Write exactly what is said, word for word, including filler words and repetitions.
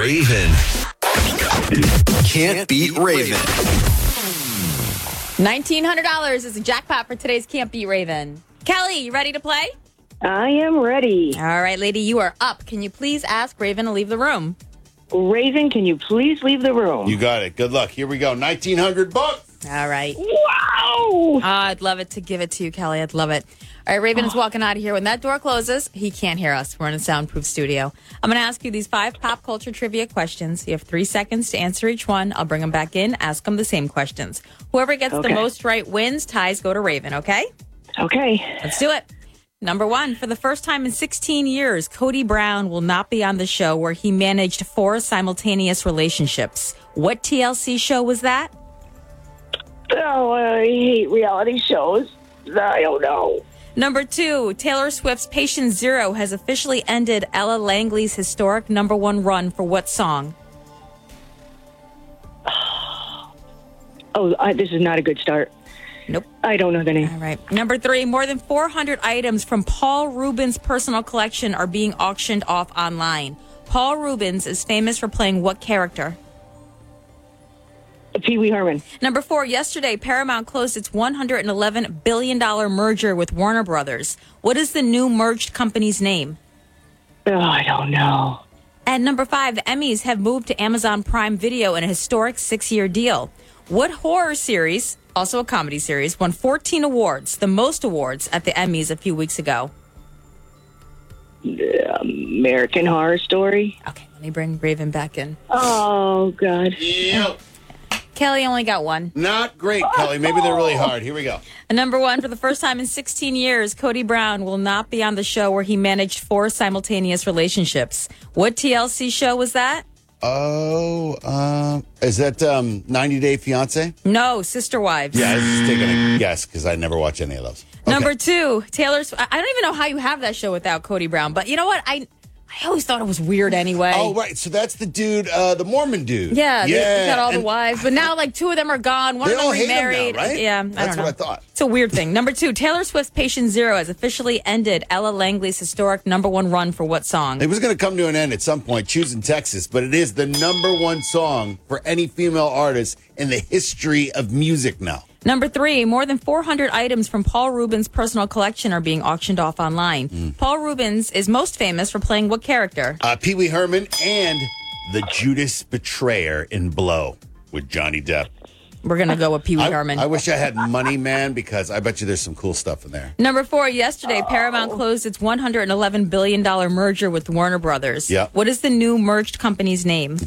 Raven. Can't beat Raven. nineteen hundred dollars is a jackpot for today's Can't Beat Raven. Kelly, you ready to play? I am ready. All right, lady, you are up. Can you please ask Raven to leave the room? Raven, can you please leave the room? You got it. Good luck. Here we go. nineteen hundred bucks. All right. Wow! Oh, I'd love it to give it to you, Kelly. I'd love it. All right, Raven is walking out of here. When that door closes, he can't hear us. We're in a soundproof studio. I'm going to ask you these five pop culture trivia questions. You have three seconds to answer each one. I'll bring them back in, ask them the same questions. Whoever gets Okay. the most right wins. Ties go to Raven, okay? Okay. Let's do it. Number one, for the first time in sixteen years, Cody Brown will not be on the show where he managed four simultaneous relationships. What T L C show was that? Oh, I hate reality shows. I don't know. Number two, Taylor Swift's Patient Zero has officially ended Ella Langley's historic number one run for what song? Oh, I, this is not a good start. Nope. I don't know the name. All right. Number three, more than four hundred items from Paul Rubens' personal collection are being auctioned off online. Paul Rubens is famous for playing what character? Pee Wee Herman. Number four, yesterday, Paramount closed its one hundred eleven billion dollars merger with Warner Brothers. What is the new merged company's name? Oh, I don't know. And number five, the Emmys have moved to Amazon Prime Video in a historic six-year deal. What horror series, also a comedy series, won fourteen awards, the most awards at the Emmys a few weeks ago? American Horror Story. Okay, let me bring Raven back in. Oh, God. Yep. Kelly only got one. Not great, Kelly. Maybe they're really hard. Here we go. And number one, for the first time in sixteen years, Cody Brown will not be on the show where he managed four simultaneous relationships. What T L C show was that? Oh, um, is that um, ninety Day Fiance? No, Sister Wives. Yeah, I was just taking a guess because I never watch any of those. Okay. Number two, Taylor Swift. I don't even know how you have that show without Cody Brown, but you know what? I I always thought it was weird anyway. Oh, right. So that's the dude, uh, the Mormon dude. Yeah, they, they got all the and wives, but now like two of them are gone. One They of them all hate him now, remarried. right? Yeah, I That's don't know. what I thought. It's a weird thing. Number two, Taylor Swift's Patient Zero has officially ended Ella Langley's historic number one run for what song? It was going to come to an end at some point, choosing Texas, but it is the number one song for any female artist in the history of music now. Number three, more than four hundred items from Paul Rubens' personal collection are being auctioned off online. Mm. Paul Rubens is most famous for playing what character? Uh, Pee Wee Herman and the Judas Betrayer in Blow with Johnny Depp. We're going to go with Pee Wee I, Herman. I wish I had money, man, because I bet you there's some cool stuff in there. Number four, yesterday, Paramount closed its one hundred eleven billion dollars merger with Warner Brothers. Yeah. What is the new merged company's name?